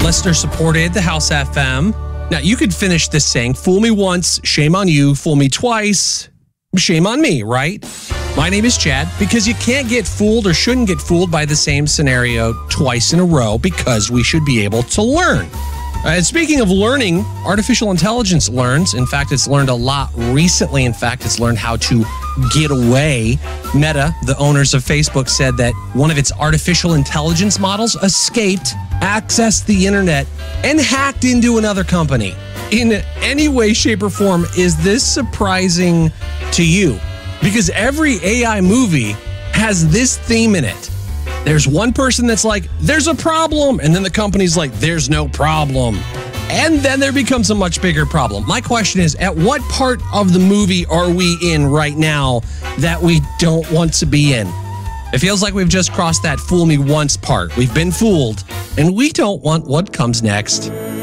listener-supported, the House FM. Now, you could finish this saying, fool me once, shame on you. Fool me twice, shame on me, right? My name is Chad, because you can't get fooled or shouldn't get fooled by the same scenario twice in a row, because we should be able to learn. And speaking of learning, artificial intelligence learns. In fact, it's learned a lot recently. In fact, it's learned how to get away. Meta, the owners of Facebook, said that one of its artificial intelligence models escaped, accessed the internet, and hacked into another company. In any way, shape, or form, is this surprising to you? Because every AI movie has this theme in it. There's one person that's like, there's a problem. And then the company's like, there's no problem. And then there becomes a much bigger problem. My question is, at what part of the movie are we in right now that we don't want to be in? It feels like we've just crossed that fool me once part. We've been fooled, and we don't want what comes next.